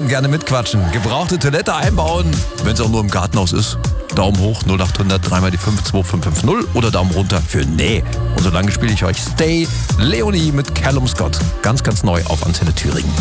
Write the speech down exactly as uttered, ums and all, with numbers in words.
Garten gerne mitquatschen. Gebrauchte Toilette einbauen, wenn es auch nur im Gartenhaus ist. Daumen hoch, null acht hundert, dreimal die fünf, zwei fünf fünf null oder Daumen runter für nee. Und solange spiele ich euch Stay Leonie mit Callum Scott. Ganz, ganz neu auf Antenne Thüringen.